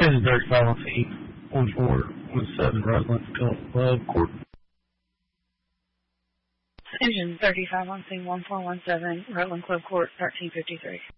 Engine 35 on feet, 1417 Rutland Club Court. Engine 35 on scene 1417 Rutland Club Court, 1353.